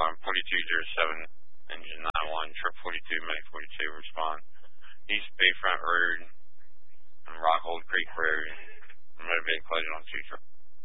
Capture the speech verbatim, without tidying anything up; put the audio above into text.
alarm. forty-two oh seven, engine nine one, trip forty-two, medic forty-two, respond. East Bayfront Road and Rockhold Creek Road. Motor vehicle collision on two truck.